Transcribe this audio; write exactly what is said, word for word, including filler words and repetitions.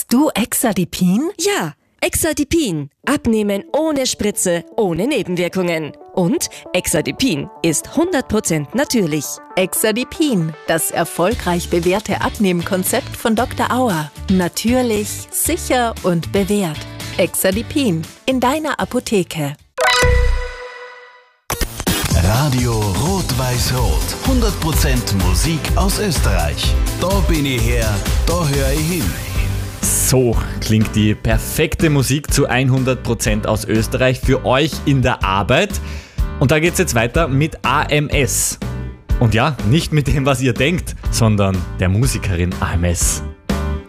du Exadipin? Ja, Exadipin. Abnehmen ohne Spritze, ohne Nebenwirkungen. Und Exadipin ist hundert Prozent natürlich. Exadipin, das erfolgreich bewährte Abnehmkonzept von Doktor Auer. Natürlich, sicher und bewährt. Exadipin in deiner Apotheke. Radio Rot-Weiß-Rot. hundert Prozent Musik aus Österreich. Da bin ich her, da höre ich hin. So klingt die perfekte Musik zu hundert Prozent aus Österreich für euch in der Arbeit. Und da geht's jetzt weiter mit A M S. Und ja, nicht mit dem, was ihr denkt, sondern der Musikerin A M S.